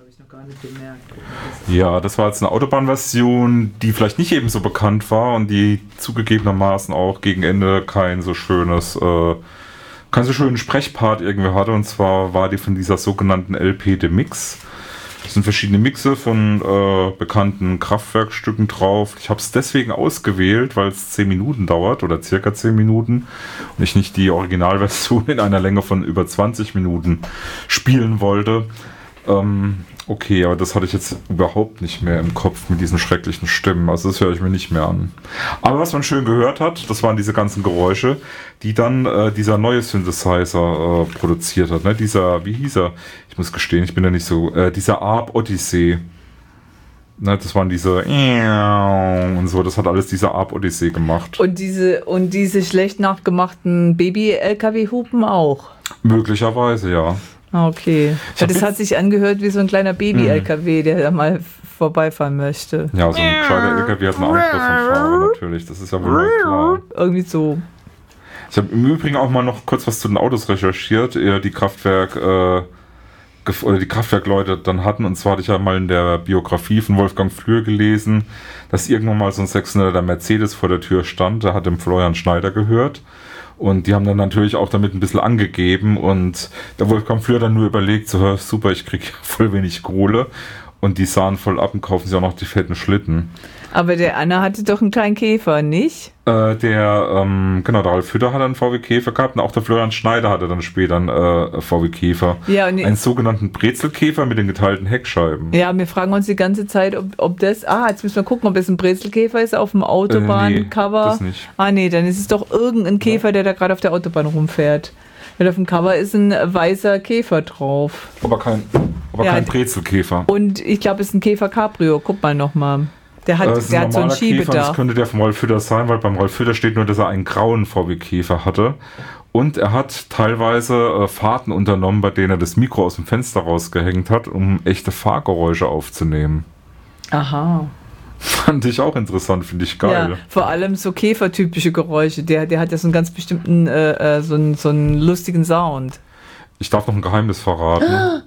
ich noch gar nicht bemerkt. Ja, das war jetzt eine Autobahnversion, die vielleicht nicht ebenso bekannt war und die zugegebenermaßen auch gegen Ende keinen so schönen Sprechpart irgendwie hatte. Und zwar war die von dieser sogenannten LP de Mix. Es sind verschiedene Mixe von bekannten Kraftwerkstücken drauf. Ich habe es deswegen ausgewählt, weil es 10 Minuten dauert oder circa 10 Minuten und ich nicht die Originalversion in einer Länge von über 20 Minuten spielen wollte. Okay, aber das hatte ich jetzt überhaupt nicht mehr im Kopf mit diesen schrecklichen Stimmen. Also das höre ich mir nicht mehr an. Aber was man schön gehört hat, das waren diese ganzen Geräusche, die dann dieser neue Synthesizer produziert hat. Ne? Dieser, wie hieß er? Ich muss gestehen, ich bin ja nicht so... dieser Arp Odyssey. Ne, das waren diese... Und so, das hat alles dieser Arp Odyssey gemacht. Und diese schlecht nachgemachten Baby-LKW-Hupen auch? Möglicherweise, ja. Okay. Ja, das hat sich angehört wie so ein kleiner Baby-LKW, der da mal vorbeifahren möchte. Ja, so ein kleiner LKW hat eine Angriffsfanfare natürlich. Das ist ja wohl mal klar. Irgendwie so. Ich habe im Übrigen auch mal noch kurz was zu den Autos recherchiert, die die Kraftwerkleute dann hatten. Und zwar hatte ich ja mal in der Biografie von Wolfgang Flür gelesen, dass irgendwann mal so ein 600er Mercedes vor der Tür stand. Da hat dem Florian Schneider gehört. Und die haben dann natürlich auch damit ein bisschen angegeben und der Wolfgang Flür dann nur überlegt, so super, ich kriege voll wenig Kohle und die sahen voll ab und kaufen sich auch noch die fetten Schlitten. Aber der Anna hatte doch einen kleinen Käfer, nicht? Der Ralf Hütter hat einen VW Käfer gehabt und auch der Florian Schneider hatte dann später einen VW Käfer. Ja, einen sogenannten Brezelkäfer mit den geteilten Heckscheiben. Ja, wir fragen uns die ganze Zeit, ob das... jetzt müssen wir gucken, ob es ein Brezelkäfer ist auf dem Autobahncover. Nee, das nicht. Nee, dann ist es doch irgendein Käfer, der da gerade auf der Autobahn rumfährt. Weil auf dem Cover ist ein weißer Käfer drauf. Aber kein Brezelkäfer. Und ich glaube, es ist ein Käfer Cabrio. Guck mal nochmal. Der hat so einen Schiebedach. Das könnte der vom Rolf Hütter sein, weil beim Rolf Hütter steht nur, dass er einen grauen VW-Käfer hatte. Und er hat teilweise Fahrten unternommen, bei denen er das Mikro aus dem Fenster rausgehängt hat, um echte Fahrgeräusche aufzunehmen. Aha. Fand ich auch interessant, finde ich geil. Ja, vor allem so käfertypische Geräusche. Der hat ja so einen ganz bestimmten, so einen lustigen Sound. Ich darf noch ein Geheimnis verraten.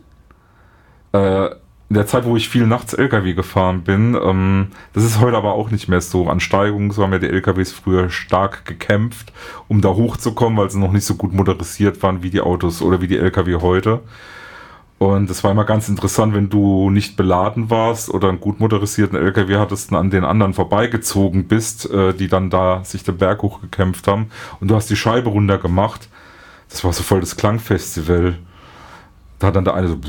In der Zeit, wo ich viel nachts LKW gefahren bin, das ist heute aber auch nicht mehr so. An Steigungen, so haben ja die LKWs früher stark gekämpft, um da hochzukommen, weil sie noch nicht so gut motorisiert waren wie die Autos oder wie die LKW heute. Und das war immer ganz interessant, wenn du nicht beladen warst oder einen gut motorisierten LKW hattest und an den anderen vorbeigezogen bist, die dann da sich den Berg hochgekämpft haben und du hast die Scheibe runter gemacht. Das war so voll das Klangfestival. Da hat dann der eine so...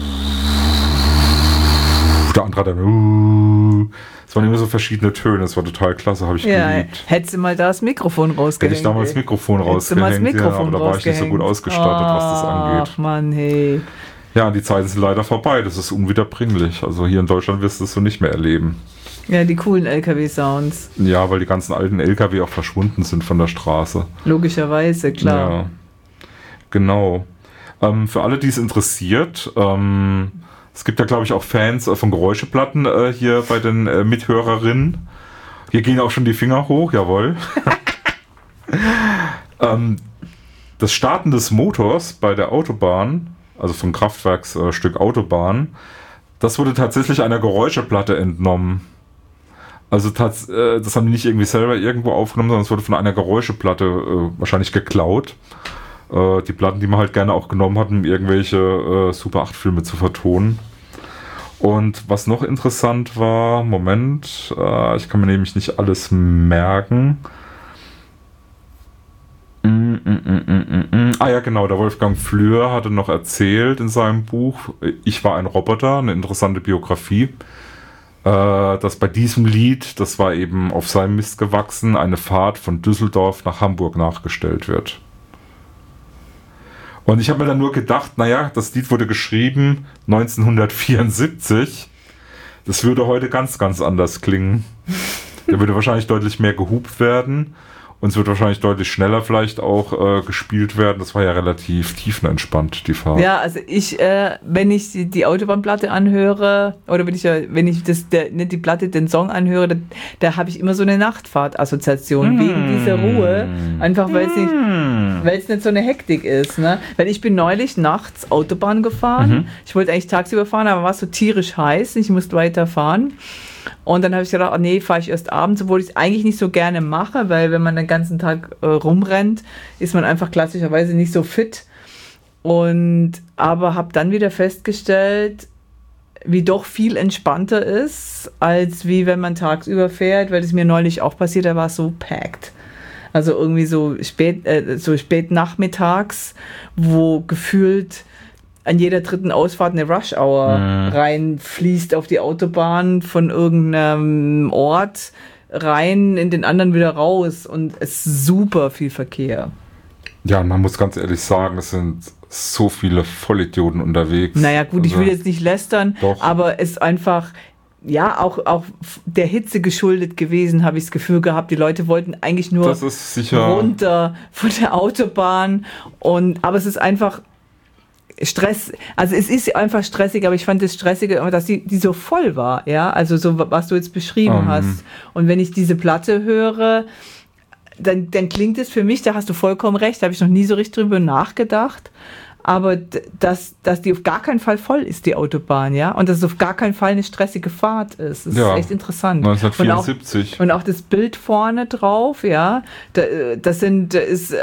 Der andere hat dann... Es waren immer so verschiedene Töne, das war total klasse, habe ich geliebt. Hättest du mal da das Mikrofon rausgehängt. Hätte ich damals das Mikrofon rausgehängt, aber da war ich nicht so gut ausgestattet, was das angeht. Ach Mann, hey. Ja, die Zeiten sind leider vorbei, das ist unwiederbringlich. Also hier in Deutschland wirst du es so nicht mehr erleben. Ja, die coolen LKW-Sounds. Ja, weil die ganzen alten LKW auch verschwunden sind von der Straße. Logischerweise, klar. Ja, genau. Für alle, die es interessiert, es gibt ja, glaube ich, auch Fans von Geräuscheplatten hier bei den Mithörerinnen. Hier gehen auch schon die Finger hoch, jawohl. Das Starten des Motors bei der Autobahn, also vom Kraftwerksstück Autobahn, das wurde tatsächlich einer Geräuscheplatte entnommen. Also das haben die nicht irgendwie selber irgendwo aufgenommen, sondern es wurde von einer Geräuscheplatte wahrscheinlich geklaut. Die Platten, die man halt gerne auch genommen hat, um irgendwelche Super 8 Filme zu vertonen. Und was noch interessant war, Moment, ich kann mir nämlich nicht alles merken. Ja genau, der Wolfgang Flür hatte noch erzählt in seinem Buch, Ich war ein Roboter, eine interessante Biografie, dass bei diesem Lied, das war eben auf seinem Mist gewachsen, eine Fahrt von Düsseldorf nach Hamburg nachgestellt wird. Und ich habe mir dann nur gedacht, naja, das Lied wurde geschrieben 1974. Das würde heute ganz, ganz anders klingen. Da würde wahrscheinlich deutlich mehr gehupt werden. Und es wird wahrscheinlich deutlich schneller vielleicht auch gespielt werden. Das war ja relativ tiefenentspannt, die Fahrt. Ja, also wenn ich die Autobahnplatte anhöre, oder wenn ich die Platte, den Song anhöre, da habe ich immer so eine Nachtfahrt-Assoziation, wegen dieser Ruhe. Einfach weil es nicht so eine Hektik ist. Ne? Weil ich bin neulich nachts Autobahn gefahren. Ich wollte eigentlich tagsüber fahren, aber war so tierisch heiß. Ich musste weiterfahren. Und dann habe ich gedacht, fahre ich erst abends, obwohl ich es eigentlich nicht so gerne mache, weil wenn man den ganzen Tag rumrennt, ist man einfach klassischerweise nicht so fit. Aber habe dann wieder festgestellt, wie doch viel entspannter ist, als wie wenn man tagsüber fährt, weil es mir neulich auch passiert, da war es so packed. Also irgendwie so spät nachmittags, wo gefühlt an jeder dritten Ausfahrt eine Rush-Hour reinfließt auf die Autobahn von irgendeinem Ort rein in den anderen wieder raus und es ist super viel Verkehr. Ja, man muss ganz ehrlich sagen, es sind so viele Vollidioten unterwegs. Naja gut, ich will jetzt nicht lästern, aber es ist einfach, ja, auch der Hitze geschuldet gewesen, habe ich das Gefühl gehabt, die Leute wollten eigentlich nur runter von der Autobahn aber es ist einfach Stress, also es ist einfach stressig, aber ich fand es stressiger, dass die so voll war, ja, also so, was du jetzt beschrieben hast. Und wenn ich diese Platte höre, dann klingt es für mich, da hast du vollkommen recht, da habe ich noch nie so richtig drüber nachgedacht, aber dass die auf gar keinen Fall voll ist, die Autobahn, ja, und dass es auf gar keeinen Fall eine stressige Fahrt ist. Das ist echt interessant. 1974. Und auch das Bild vorne drauf, ja, da ist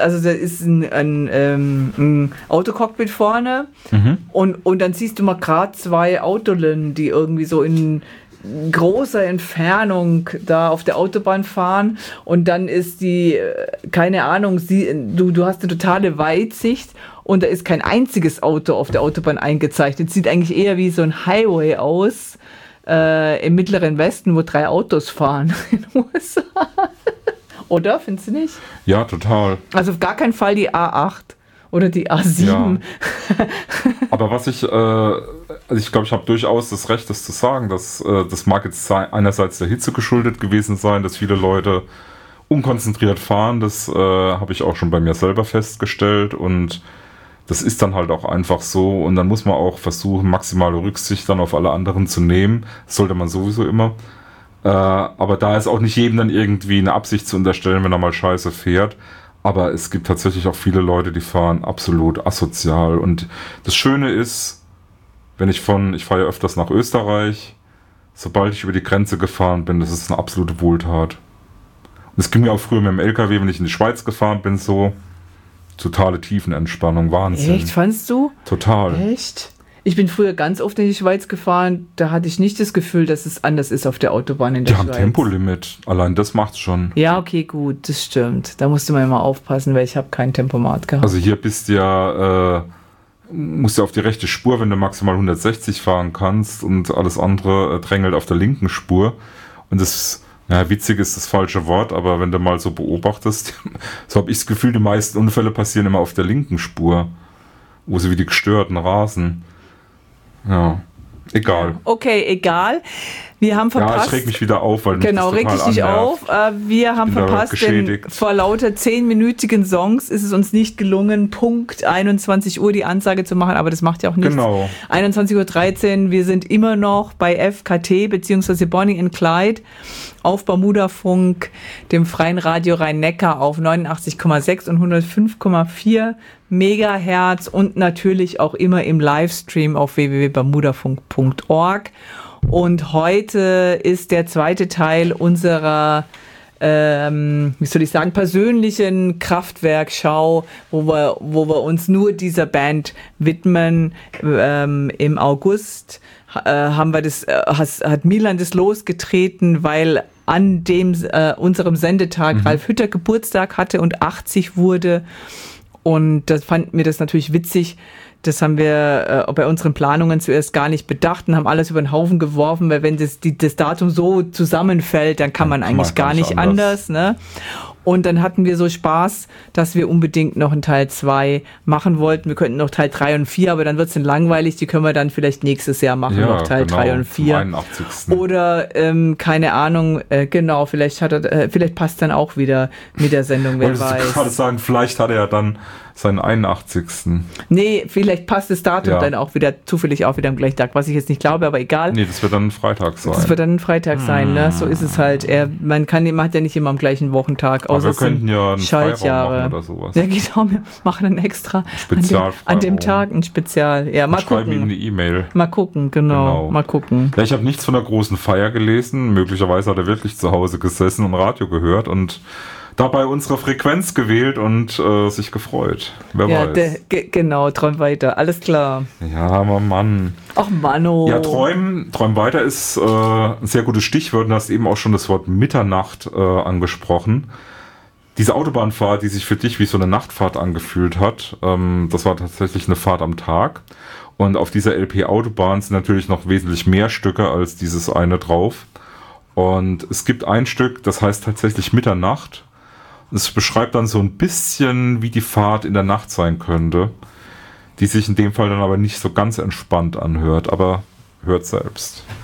ein Autocockpit vorne und dann siehst du mal gerade 2 Autolen, die irgendwie so in großer Entfernung da auf der Autobahn fahren und dann ist die, keine Ahnung, du hast eine totale Weitsicht und da ist kein einziges Auto auf der Autobahn eingezeichnet. Sieht eigentlich eher wie so ein Highway aus im Mittleren Westen, wo 3 Autos fahren in den USA. Oder? Findest du nicht? Ja, total. Also auf gar keinen Fall die A8 oder die A7. Ja. Aber was ich glaube, ich habe durchaus das Recht, das zu sagen, dass das mag jetzt einerseits der Hitze geschuldet gewesen sein, dass viele Leute unkonzentriert fahren, das habe ich auch schon bei mir selber festgestellt und das ist dann halt auch einfach so und dann muss man auch versuchen, maximale Rücksicht dann auf alle anderen zu nehmen, das sollte man sowieso immer, aber da ist auch nicht jedem dann irgendwie eine Absicht zu unterstellen, wenn er mal scheiße fährt. Aber es gibt tatsächlich auch viele Leute, die fahren absolut asozial. Und das Schöne ist, ich fahre ja öfters nach Österreich, sobald ich über die Grenze gefahren bin, das ist eine absolute Wohltat. Und es ging mir auch früher mit dem LKW, wenn ich in die Schweiz gefahren bin, so totale Tiefenentspannung, Wahnsinn. Echt, fandst du? Total. Echt? Ich bin früher ganz oft in die Schweiz gefahren, da hatte ich nicht das Gefühl, dass es anders ist auf der Autobahn in der Schweiz. Die haben Tempolimit, allein das macht's schon. Ja, okay, gut, das stimmt. Da musst du mal immer aufpassen, weil ich habe kein Tempomat gehabt. Also hier musst du ja auf die rechte Spur, wenn du maximal 160 fahren kannst und alles andere drängelt auf der linken Spur. Und das, witzig ist das falsche Wort, aber wenn du mal so beobachtest, so habe ich das Gefühl, die meisten Unfälle passieren immer auf der linken Spur, wo sie wie die Gestörten rasen. Ja, egal. Okay, egal. Wir haben verpasst. Ja, ich reg mich wieder auf, weil mich genau, reg dich auf. Wir haben verpasst, denn vor lauter 10-minütigen Songs ist es uns nicht gelungen, Punkt 21 Uhr die Ansage zu machen, aber das macht ja auch nichts. Genau. 21:13 Uhr, wir sind immer noch bei FKT bzw. Bonnie and Clyde auf Bermudafunk, dem freien Radio Rhein-Neckar auf 89,6 und 105,4 Megahertz und natürlich auch immer im Livestream auf www.bermudafunk.org. Und heute ist der zweite Teil unserer, persönlichen Kraftwerkschau, wo wir uns nur dieser Band widmen. Im August hat Milan das losgetreten, weil an dem unserem Sendetag Ralf Hütter Geburtstag hatte und 80 wurde. Und das fanden wir das natürlich witzig. Das haben wir bei unseren Planungen zuerst gar nicht bedacht und haben alles über den Haufen geworfen, weil wenn das Datum so zusammenfällt, dann kann man eigentlich gar nicht anders. Ne? Und dann hatten wir so Spaß, dass wir unbedingt noch einen Teil 2 machen wollten. Wir könnten noch Teil 3 und 4, aber dann wird es dann langweilig. Die können wir dann vielleicht nächstes Jahr machen, noch Teil 3 und 4. 81. Oder, keine Ahnung, genau, vielleicht passt dann auch wieder mit der Sendung, wer weiß. Wolltest du gerade sagen, vielleicht hat er ja dann seinen 81. Nee, vielleicht passt das Datum dann auch wieder, zufällig auch wieder am gleichen Tag, was ich jetzt nicht glaube, aber egal. Nee, das wird dann ein Freitag sein. Das wird dann ein Freitag sein, ne? So ist es halt. Man hat ja nicht immer am gleichen Wochentag. Aber wir könnten ja einen Schaltjahre machen oder sowas. Ja, genau, wir machen dann extra an dem Tag ein Spezial. Ja, mal gucken. Schreiben ihm eine E-Mail. Mal gucken, genau. Mal gucken. Ja, ich habe nichts von der großen Feier gelesen. Möglicherweise hat er wirklich zu Hause gesessen und Radio gehört und dabei unsere Frequenz gewählt und sich gefreut. Wer weiß. Genau, träum weiter. Alles klar. Ja, aber Mann. Ach Manno. Ja, träum weiter ist ein sehr gutes Stichwort. Du hast eben auch schon das Wort Mitternacht angesprochen. Diese Autobahnfahrt, die sich für dich wie so eine Nachtfahrt angefühlt hat, das war tatsächlich eine Fahrt am Tag. Und auf dieser LP-Autobahn sind natürlich noch wesentlich mehr Stücke als dieses eine drauf. Und es gibt ein Stück, das heißt tatsächlich Mitternacht. Es beschreibt dann so ein bisschen, wie die Fahrt in der Nacht sein könnte, die sich in dem Fall dann aber nicht so ganz entspannt anhört, aber hört selbst.